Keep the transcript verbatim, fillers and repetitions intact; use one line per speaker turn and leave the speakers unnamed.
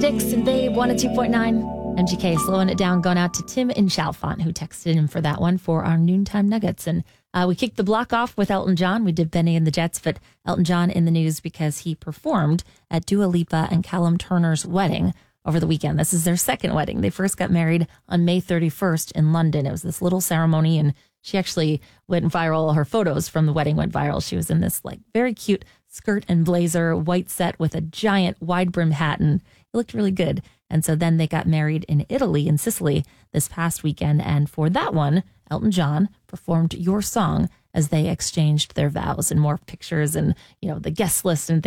Six and Babe, one at two point nine. M G K slowing it down, going out to Tim in Chalfont, who texted in for that one for our noontime nuggets. And uh, we kicked the block off with Elton John. We did Benny and the Jets, but Elton John in the news because he performed at Dua Lipa and Callum Turner's wedding over the weekend. This is their second wedding. They first got married on May thirty-first in London. It was this little ceremony, and she actually went viral. Her photos from the wedding went viral. She was in this like very cute skirt and blazer, white set with a giant wide brim hat, and it looked really good. And so then they got married in Italy, in Sicily, this past weekend. And for that one, Elton John performed Your Song as they exchanged their vows, and more pictures and, you know, the guest list and things.